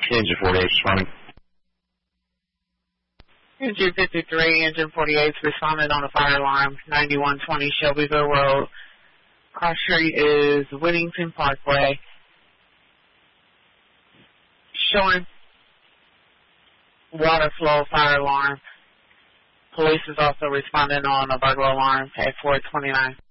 Engine 48 responding. Engine 53, Engine 48 responded on a fire alarm, 9120 Shelbyville Road. Cross street is Whittington Parkway. Showing water flow fire alarm. Police is also responding on a burglar alarm at 429.